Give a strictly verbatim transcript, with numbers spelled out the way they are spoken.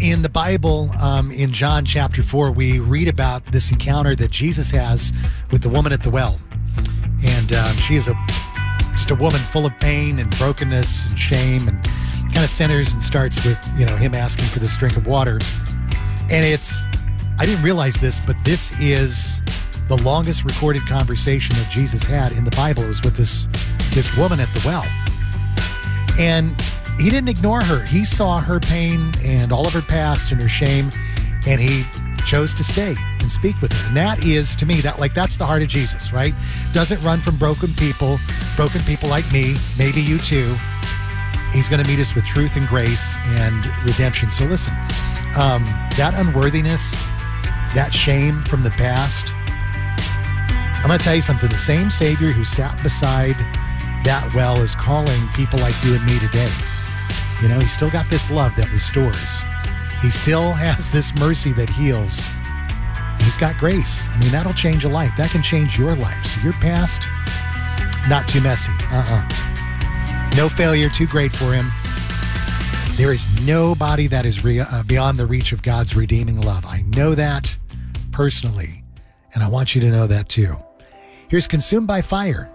in the Bible, um, in John chapter four, we read about this encounter that Jesus has with the woman at the well. And um, she is a just a woman full of pain and brokenness and shame, and kind of centers and starts with, you know, him asking for this drink of water. And it's, I didn't realize this, but this is the longest recorded conversation that Jesus had in the Bible. It was with this, this woman at the well. And he didn't ignore her. He saw her pain and all of her past and her shame, and he chose to stay and speak with her. And that is, to me, that like that's the heart of Jesus, right? Doesn't run from broken people, broken people like me, maybe you too. He's going to meet us with truth and grace and redemption. So listen, um, that unworthiness, that shame from the past, I'm going to tell you something. The same Savior who sat beside that well is calling people like you and me today. You know, he's still got this love that restores. He still has this mercy that heals. He's got grace. I mean, that'll change a life. That can change your life. So your past, not too messy. Uh-uh. No failure too great for him. There is nobody that is re- uh, beyond the reach of God's redeeming love. I know that personally, and I want you to know that too. Here's Consumed by Fire